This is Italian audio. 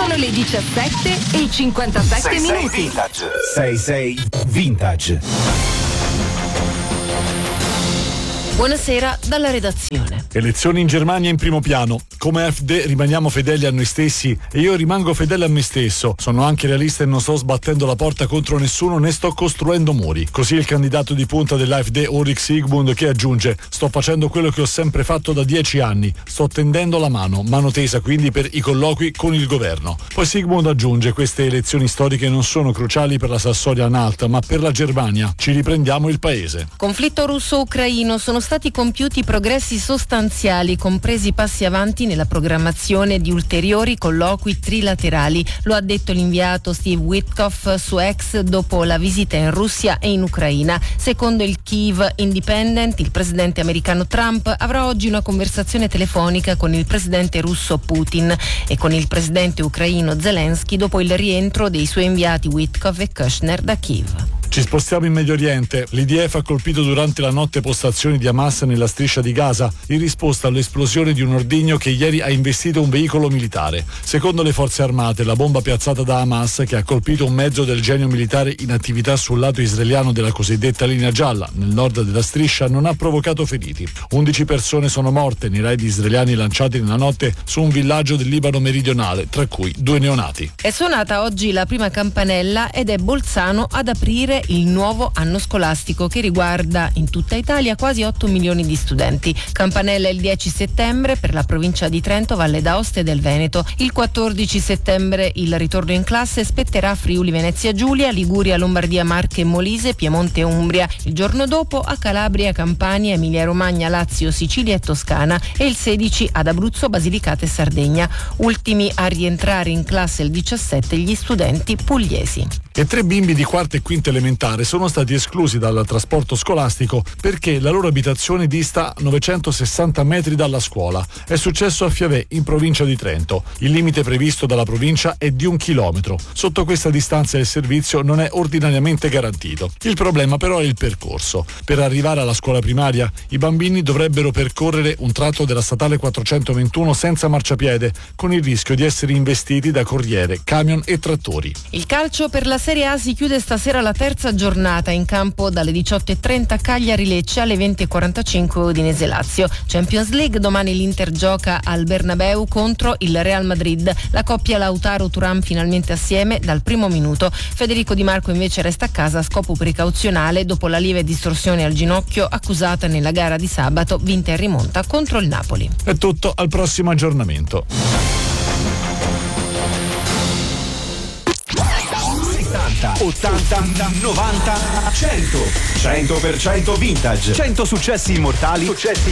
Sono le 17:57 minuti. Vintage. 66 Vintage. Buonasera dalla redazione. Elezioni in Germania in primo piano. Come AfD rimaniamo fedeli a noi stessi e io rimango fedele a me stesso. Sono anche realista e non sto sbattendo la porta contro nessuno né sto costruendo muri. Così il candidato di punta dell'AfD Ulrich Sigmund, che aggiunge: sto facendo quello che ho sempre fatto da 10 anni. Sto tendendo la mano tesa quindi per i colloqui con il governo. Poi Sigmund aggiunge: queste elezioni storiche non sono cruciali per la Sassonia-Anhalt ma per la Germania. Ci riprendiamo il paese. Conflitto russo-ucraino. Sono stati compiuti progressi sostanziali, compresi passi avanti nella programmazione di ulteriori colloqui trilaterali. Lo ha detto l'inviato Steve Witkoff su X dopo la visita in Russia e in Ucraina. Secondo il Kyiv Independent, il presidente americano Trump avrà oggi una conversazione telefonica con il presidente russo Putin e con il presidente ucraino Zelensky dopo il rientro dei suoi inviati Witkoff e Kushner da Kiev. Ci spostiamo in Medio Oriente. L'IDF ha colpito durante la notte postazioni di Hamas nella striscia di Gaza in risposta all'esplosione di un ordigno che ieri ha investito un veicolo militare. Secondo le forze armate, la bomba piazzata da Hamas, che ha colpito un mezzo del genio militare in attività sul lato israeliano della cosiddetta linea gialla, nel nord della striscia, non ha provocato feriti. 11 persone sono morte nei raid israeliani lanciati nella notte su un villaggio del Libano meridionale, tra cui 2 neonati. È suonata oggi la prima campanella ed è Bolzano ad aprire il nuovo anno scolastico che riguarda in tutta Italia quasi 8 milioni di studenti. Campanella il 10 settembre per la provincia di Trento, Valle d'Aosta e del Veneto. Il 14 settembre il ritorno in classe spetterà a Friuli Venezia Giulia, Liguria, Lombardia, Marche e Molise, Piemonte e Umbria. Il giorno dopo a Calabria, Campania, Emilia Romagna, Lazio, Sicilia e Toscana e il 16 ad Abruzzo, Basilicata e Sardegna. Ultimi a rientrare in classe il 17 gli studenti pugliesi. E 3 bimbi di quarta e quinta elementare sono stati esclusi dal trasporto scolastico perché la loro abitazione dista 960 metri dalla scuola. È successo a Fiavè, in provincia di Trento. Il limite previsto dalla provincia è di 1 chilometro. Sotto questa distanza il servizio non è ordinariamente garantito. Il problema però è il percorso. Per arrivare alla scuola primaria, i bambini dovrebbero percorrere un tratto della statale 421 senza marciapiede, con il rischio di essere investiti da corriere, camion e trattori. Il calcio per la Serie A si chiude stasera la terza giornata. In campo dalle 18:30 Cagliari-Lecce, alle 20:45 Udinese-Lazio. Champions League, domani l'Inter gioca al Bernabeu contro il Real Madrid. La coppia Lautaro-Thuram finalmente assieme dal primo minuto. Federico Di Marco invece resta a casa a scopo precauzionale dopo la lieve distorsione al ginocchio accusata nella gara di sabato vinta in rimonta contro il Napoli. È tutto, al prossimo aggiornamento. 80, 90, 100. 100% vintage. 100 successi immortali